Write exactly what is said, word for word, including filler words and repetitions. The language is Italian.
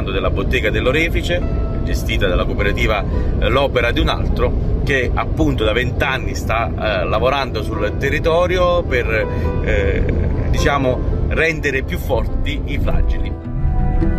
parlando della bottega dell'Orefice, gestita dalla cooperativa L'Opera di un Altro, che appunto da vent'anni sta eh, lavorando sul territorio per eh, diciamo rendere più forti i fragili.